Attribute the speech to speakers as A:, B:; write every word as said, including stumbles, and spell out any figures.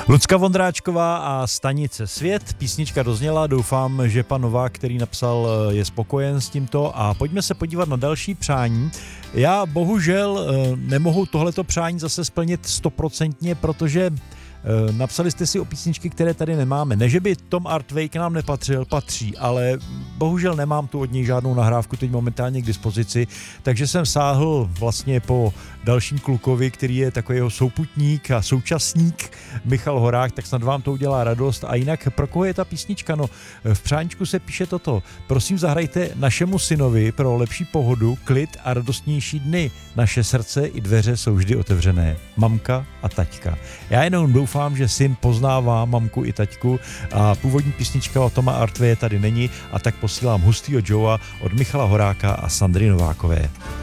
A: Lucka Vondráčková a Stanice Svět. Písnička dozněla, doufám, že pan Novák, který napsal, je spokojen s tímto a pojďme se podívat na další přání. Já bohužel nemohu tohleto přání zase splnit stoprocentně, protože napsali jste si o písničky, které tady nemáme. Ne, že by Tom Artway k nám nepatřil, patří, ale bohužel nemám tu od něj žádnou nahrávku teď momentálně k dispozici, takže jsem sáhl vlastně po dalším klukovi, který je takový jeho souputník a současník, Michal Horák, tak snad vám to udělá radost. A jinak, pro koho je ta písnička? No, v přáníčku se píše toto. Prosím, zahrajte našemu synovi pro lepší pohodu, klid a radostnější dny. Naše srdce i dveře jsou vždy otevřené. Mamka a taťka. Já jenom doufám, že syn poznává mamku i taťku a původní písnička od Toma Artwaye tady není, a tak posílám Hustýho Joea od Michala Horáka a Sandry Novákové.